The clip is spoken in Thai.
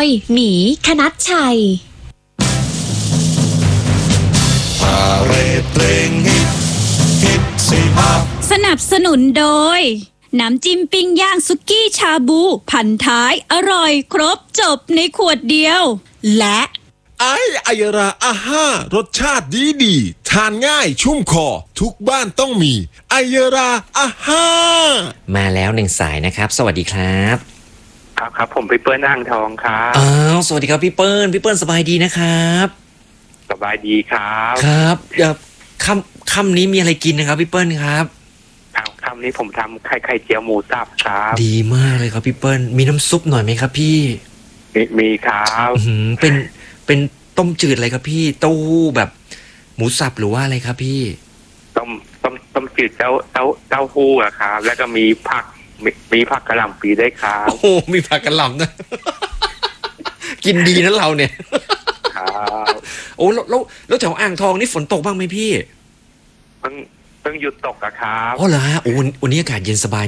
ยหมีคณัชชัยสนับสนุนโดยน้ำจิ้มปิ้งย่างสุกี้ชาบูพันท้ายอร่อยครบจบในขวดเดียวและไอยราอาห้ารสชาติดีทานง่ายชุ่มคอทุกบ้านต้องมีไอยราอาห้ามาแล้วหนึ่งสายนะครับสวัสดีครับครับผมพี่เปิ้ลอ่างทองครับสวัสดีครับพี่เปิ้ลสบายดีนะครับสบายดีครับครับค่ำนี้มีอะไรกินนะครับพี่เปิ้ลครับคำนี้ผมทำไข่เจียวหมูสับครับดีมากเลยครับพี่เปิ้ลมีน้ำซุปหน่อยไหมครับพี่มีครับเป็นต้มจืดอะไรครับพี่เต้าหู้แบบหมูสับหรือว่าอะไรครับพี่ต้มจืดเต้าหู้อะครับแล้วก็มีผักกะหล่ำปีด้วยครับโอ้มีผักกะหล่ำนะ กินดีนะเราเนี่ยครับโอ้แล้วแถวอ่างทองนี่ฝนตกบ้างไหมพี่เพิ่งหยุดตกอะครับอ๋อเหรอฮะโอ้วันนี้อากาศเย็นสบาย